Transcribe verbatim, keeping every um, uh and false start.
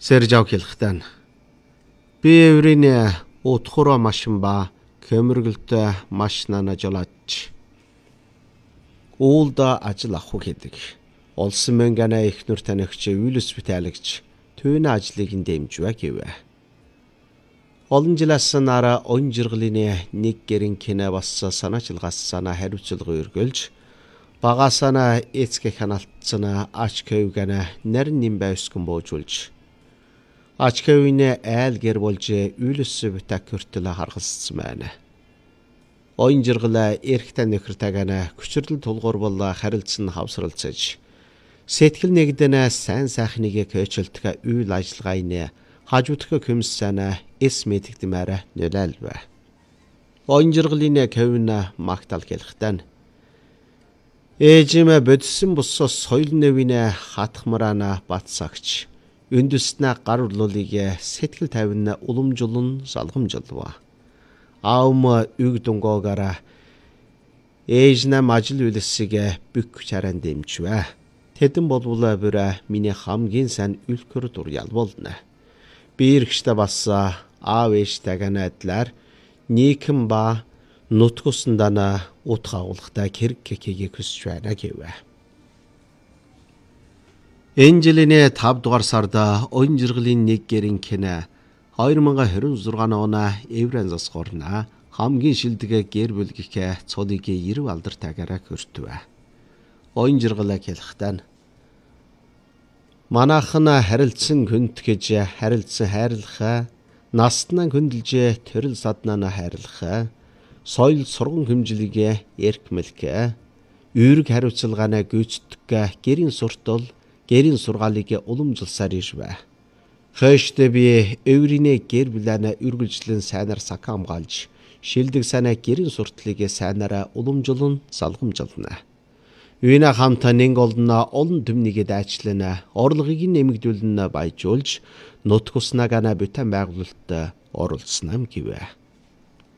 Сэржав хэлэхтэн. Би еврейний утхураа машин ба көмөргөлтөй машинаа жолооч. Уулда ажил авах гэдэг. Олсон мөнгөний ихнэр танигч Уиллс Виталигч түүний ажлыг дэмжвэ гэвэ. Олон жилээс нараа он жиргалын нэг гэрэн кино бас санаачилгаас санаа хариуцлага өргөлж багасана эцэг ханаалтцана ачкэвгана нарийн нэм байскун боожулж ачкэвине айл гэр болж Уиллс Виталигчтэй харгалцсан байна. Он жиргалаа эрхтэн нөхөртэйгана хүчрэл тулгуур бол харилцсан хавсралцаж сэтгэл нэгдэнэ сайн сайхныг көчлөлтгө үйл ажиллагааны хажуудах көмсөна эс мэдэгдмээр нөлөөлвэ. Он жиргалын кавна магтаал хэлэхтэн. Ээжимэ бодсон бусс соёл нэвинэ хатхмарана батсагч үндэснэ гар урлуулыг сэтгэл тавина уламжлан салгамжлва. Аум үг дунгоогара ээжнэ мажил үлэсгээ бүк чаран дэмжвэ. Тэдэн болвол бүрэ миний хамгийн сайн үлкөр дур ялболна. Би иргэштэй бас аав ээжтэйгэн адилаар нийхэм ба нутгуусандана утгаагуулахтай хэрэг гэхийг хүсэж байна гэвэ. Энэ жилийн тавд дугаар сард он жиргалын нэг гэрэн кино хоёр мянга хорин зургаан оны еврейн засгорна хамгийн шилдэг гэр бүлгийнхээ цолыг ирв алдартай хүртвэ. Он жиргалаа хэлэхтэн. Манайхан харилцсан хүнд гэж харилцсан хайрлахаа, настнаа хүндэлж төрөл саднаа хайрлахаа, соёл сурган хэмжлэгээ эрхмэлхээ, үүрэг хариуцлагаанаа гүйцэтгэх гэрийн суртал, гэрийн сургаалыг уламжилсаар ирвэ. Хөөштэй би еврейний гэр бүлээнэ үргэлжлэн сайнаар сак хамгаалж, шилдэг санаа гэрийн суртлыг сайнаараа уламжлан салгамжлана. Үйнэ хамтаа нэг олно олон төмнийг дайчлана, орлогыг нэмэгдүүлнэ баяжуулж, нутгуснаа гана бүтэн байгуулалт оруулсан юм гэвэ.